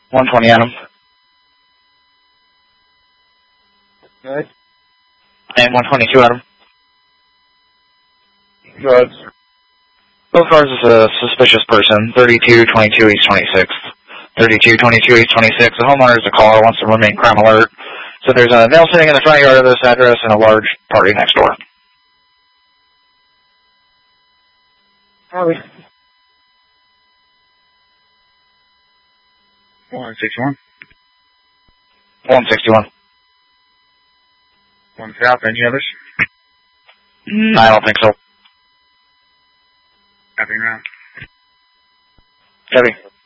120 Adam. Good. I am 122 Adam. Good. Both cars is a suspicious person. 3222 East 26th. 3222 East 26th. The homeowner is a caller, wants to remain crime alert. So there's a male sitting in the front yard of this address and a large party next door. Harvey. 161. 161. 1 south. Any others? I don't think so. Copy now. Heavy.